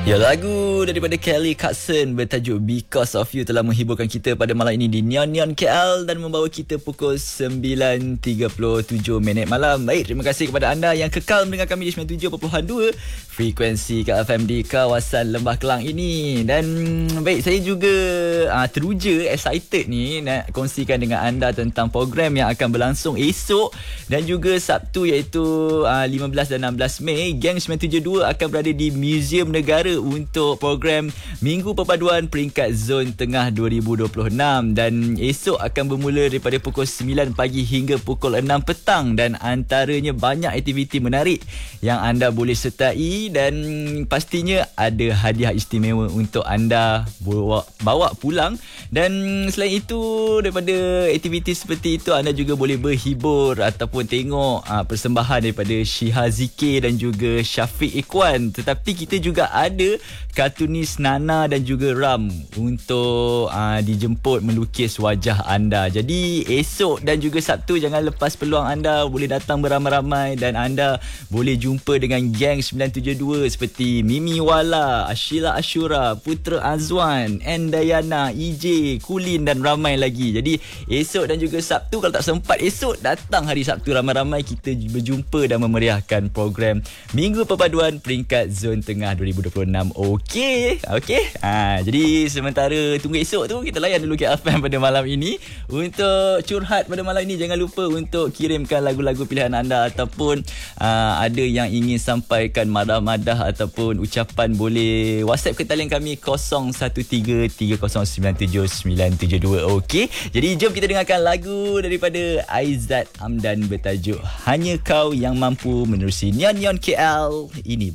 Ya, lagu daripada Kelly Clarkson bertajuk Because of You telah menghiburkan kita pada malam ini di Neon Neon KL dan membawa kita pukul 9.37 malam. Baik, terima kasih kepada anda yang kekal mendengar kami di 97.2 frekuensi KFM di kawasan Lembah Kelang ini. Dan baik, saya juga teruja, excited ni nak kongsikan dengan anda tentang program yang akan berlangsung esok dan juga Sabtu iaitu 15 dan 16 Mei. Gang 972 akan berada di Museum Negara untuk program Minggu Perpaduan Peringkat Zon Tengah 2026 dan esok akan bermula daripada pukul 9 pagi hingga pukul 6 petang dan antaranya banyak aktiviti menarik yang anda boleh sertai dan pastinya ada hadiah istimewa untuk anda bawa pulang. Dan selain itu, daripada aktiviti seperti itu anda juga boleh berhibur ataupun tengok persembahan daripada Syiha Zikir dan juga Syafiq Ikhwan. Tetapi kita juga ada kartunis Nana dan juga Ram untuk dijemput melukis wajah anda. Jadi esok dan juga Sabtu jangan lepas peluang anda, boleh datang beramai-ramai dan anda boleh jumpa dengan Gang 972 seperti Mimi Wala, Ashila Ashura, Putra Azwan, Dayana, EJ, Kulin dan ramai lagi. Jadi esok dan juga Sabtu, kalau tak sempat esok, datang hari Sabtu ramai-ramai kita berjumpa dan memeriahkan program Minggu Perpaduan Peringkat Zon Tengah 2026. Okey. Jadi sementara tunggu esok tu, kita layan dulu KFM pada malam ini. Untuk curhat pada malam ini, jangan lupa untuk kirimkan lagu-lagu pilihan anda ataupun ada yang ingin sampaikan madah-madah ataupun ucapan, boleh WhatsApp ke talian kami 0113097972. Okey. Jadi jom kita dengarkan lagu daripada Aizat Amdan bertajuk Hanya Kau Yang Mampu menerusi Neon Neon KL ini.